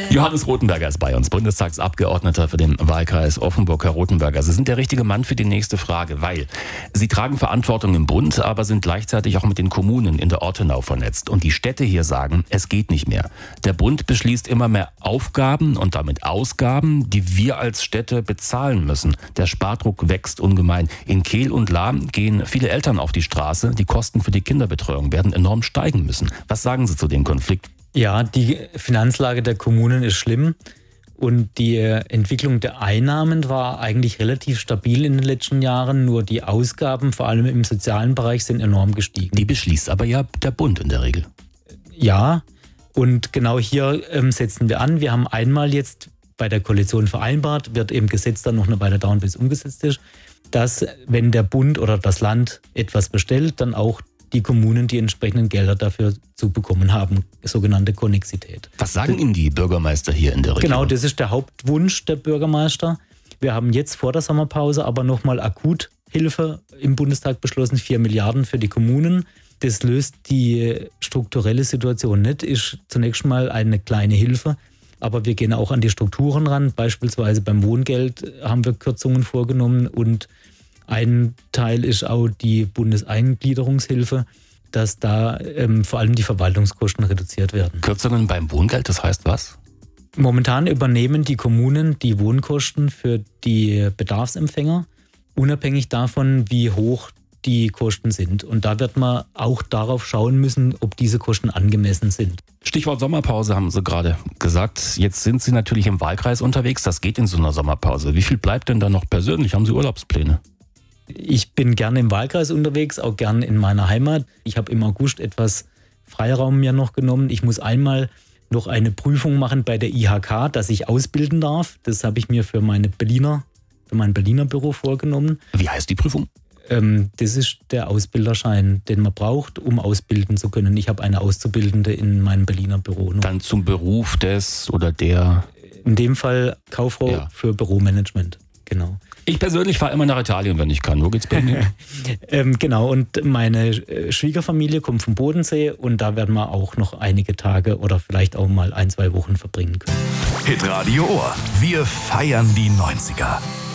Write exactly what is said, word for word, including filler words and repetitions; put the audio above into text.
Johannes Rothenberger ist bei uns, Bundestagsabgeordneter für den Wahlkreis Offenburg. Herr Rothenberger, Sie sind der richtige Mann für die nächste Frage, weil Sie tragen Verantwortung im Bund, aber sind gleichzeitig auch mit den Kommunen in der Ortenau vernetzt. Und die Städte hier sagen, es geht nicht mehr. Der Bund beschließt immer mehr Aufgaben und damit Ausgaben, die wir als Städte bezahlen müssen. Der Spardruck wächst ungemein. In Kehl und Lahm gehen viele Eltern auf die Straße. Die Kosten für die Kinderbetreuung werden enorm steigen müssen. Was sagen Sie zu dem Konflikt? Ja, die Finanzlage der Kommunen ist schlimm und die Entwicklung der Einnahmen war eigentlich relativ stabil in den letzten Jahren, nur die Ausgaben, vor allem im sozialen Bereich, sind enorm gestiegen. Die beschließt aber ja der Bund in der Regel. Ja, und genau hier ähm, setzen wir an. Wir haben einmal jetzt bei der Koalition vereinbart, wird im Gesetz dann noch eine Weile dauern, bis es umgesetzt ist, dass wenn der Bund oder das Land etwas bestellt, dann auch die Kommunen die entsprechenden Gelder dafür zu bekommen haben, sogenannte Konnexität. Was sagen Ihnen die Bürgermeister hier in der Region? Genau, das ist der Hauptwunsch der Bürgermeister. Wir haben jetzt vor der Sommerpause aber nochmal Akuthilfe im Bundestag beschlossen, vier Milliarden für die Kommunen. Das löst die strukturelle Situation nicht, ist zunächst mal eine kleine Hilfe, aber wir gehen auch an die Strukturen ran. Beispielsweise beim Wohngeld haben wir Kürzungen vorgenommen und ein Teil ist auch die Bundeseingliederungshilfe, dass da ähm, vor allem die Verwaltungskosten reduziert werden. Kürzungen beim Wohngeld, das heißt was? Momentan übernehmen die Kommunen die Wohnkosten für die Bedarfsempfänger, unabhängig davon, wie hoch die Kosten sind. Und da wird man auch darauf schauen müssen, ob diese Kosten angemessen sind. Stichwort Sommerpause haben Sie gerade gesagt. Jetzt sind Sie natürlich im Wahlkreis unterwegs. Das geht in so einer Sommerpause. Wie viel bleibt denn da noch persönlich? Haben Sie Urlaubspläne? Ich bin gerne im Wahlkreis unterwegs, auch gerne in meiner Heimat. Ich habe im August etwas Freiraum mir noch genommen. Ich muss einmal noch eine Prüfung machen bei der I H K, dass ich ausbilden darf. Das habe ich mir für meine Berliner, für mein Berliner Büro vorgenommen. Wie heißt die Prüfung? Ähm, das ist der Ausbilderschein, den man braucht, um ausbilden zu können. Ich habe eine Auszubildende in meinem Berliner Büro noch. Dann zum Beruf des oder der? In dem Fall Kauffrau ja. für Büromanagement, genau. Ich persönlich fahre immer nach Italien, wenn ich kann. Wo geht's bei mir? ähm, genau, und meine Schwiegerfamilie kommt vom Bodensee und da werden wir auch noch einige Tage oder vielleicht auch mal ein, zwei Wochen verbringen können. Hitradio Ohr. Wir feiern die neunziger.